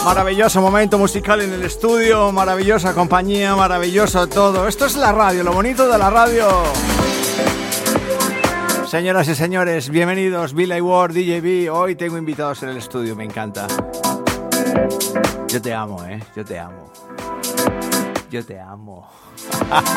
Maravilloso momento musical en el estudio, maravillosa compañía, maravilloso todo. Esto es la radio, lo bonito de la radio. Señoras y señores, bienvenidos, Billy Ward, DJB. Hoy tengo invitados en el estudio, me encanta. Yo te amo, yo te amo. Yo te amo.